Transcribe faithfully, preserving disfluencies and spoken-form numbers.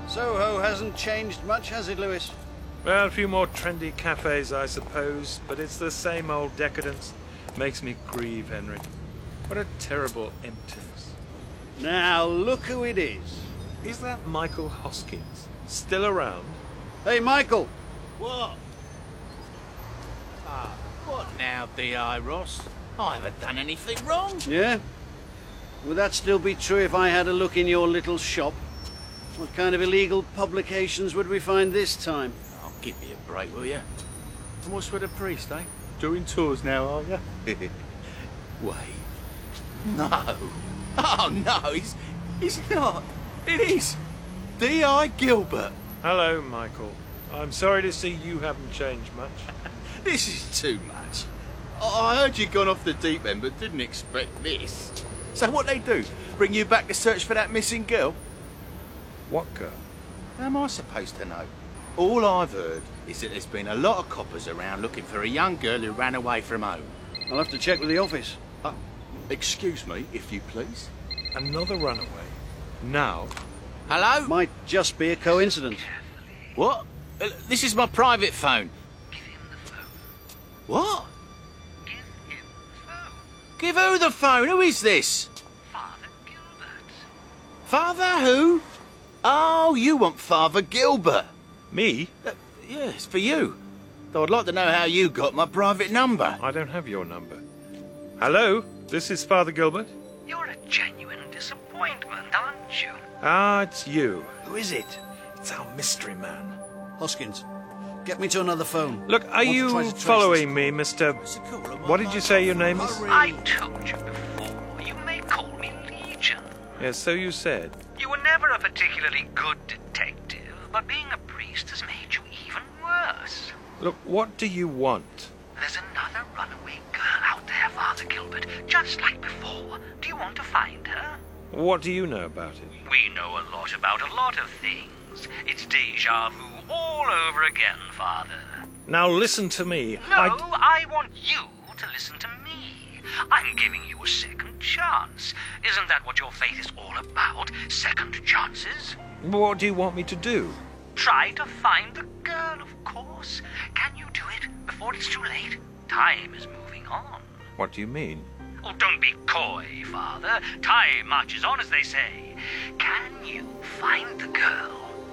Soho hasn't changed much, has it, Lewis? Well, a few more trendy cafes, I suppose, but it's the same old decadence. Makes me grieve, Henry. What a terrible emptiness. Now, look who it is. Is that Michael Hoskins still around? Hey, Michael! What? Ah, what now, D I, Ross? I haven't done anything wrong. Yeah? Would that still be true if I had a look in your little shop? What kind of illegal publications would we find this time? Oh, give me a break, will you? And what's with the priest, eh? Doing tours now, are you? Wait. No. Oh, no, he's, he's not. It is. D I Gilbert. Hello, Michael. I'm sorry to see you haven't changed much. This is too much. I heard you'd gone off the deep end, but didn't expect this. So what they do? Bring you back to search for that missing girl? What girl? How am I supposed to know? All I've heard is that there's been a lot of coppers around looking for a young girl who ran away from home. I'll have to check with the office. Uh, excuse me, if you please. Another runaway? Now? Hello? Might just be a coincidence. What? Uh, this is my private phone. Give him the phone. What? Give him the phone. Give who the phone? Who is this? Father Gilbert. Father who? Oh, you want Father Gilbert. Me? Uh, yes, for you. Though I'd like to know how you got my private number. I don't have your number. Hello? This is Father Gilbert? You're a genuine disappointment, aren't you? Ah, it's you. Who is it? It's our mystery man. Hoskins, get me to another phone. Look, are I want to you try to trace following this. me, Mister... What's it called? What did you say your name is? I told you before, you may call me Legion. Yes, so you said. You were never a particularly good detective, but being a priest has made you even worse. Look, what do you want? There's another runaway girl out there, Father Gilbert, just like before. Do you want to find her? What do you know about it? We know a lot about a lot of things. It's deja vu all over again, Father. Now listen to me. No, I... I want you to listen to me. I'm giving you a second chance. Isn't that what your faith is all about? Second chances? What do you want me to do? Try to find the girl, of course. Can you do it before it's too late? Time is moving on. What do you mean? Oh, don't be coy, Father. Time marches on, as they say. Can you find the girl